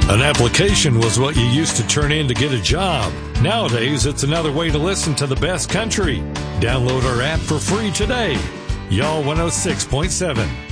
An application was what you used to turn in to get a job. Nowadays, it's another way to listen to the best country. Download our app for free today. Y'all 106.7.